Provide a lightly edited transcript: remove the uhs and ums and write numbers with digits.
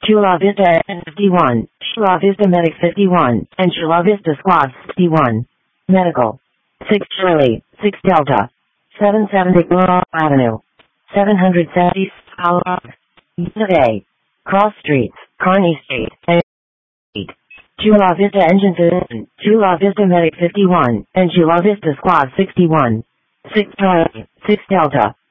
Chula Vista N 51, Chula Vista Medic 51, and Chula Vista Squad 61. Medical. 6 Shirley, 6 Delta. 770 Laurel Avenue. 770 Colorado. Unit A. Cross Streets, Kearney Street, and 8. Chula Vista Engine 51, Chula Vista Medic 51, and Chula Vista Squad 61. 6 Charlie, 6 Delta.